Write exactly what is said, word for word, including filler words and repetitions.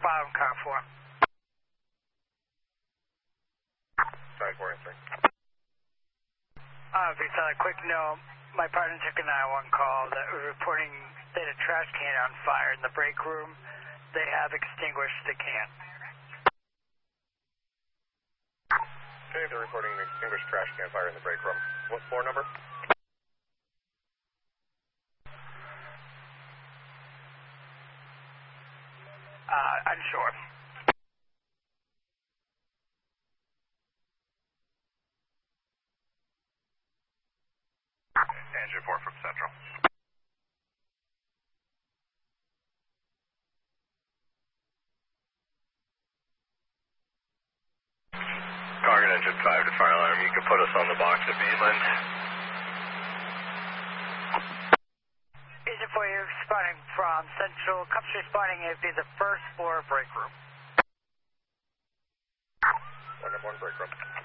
bottom, car four. Sorry, four and three. Uh, based on a quick note, my partner took a nine one call that was reporting they had a trash can on fire in the break room. They have extinguished the can. Okay, they're reporting an extinguished trash can fire in the break room. What floor number? Uh, unsure. Engine four from Central. Target engine five to fire alarm. You can put us on the box at Beadland. Agent four, you're responding from Central. Cops responding, it'd be the first floor break room. One number one break room.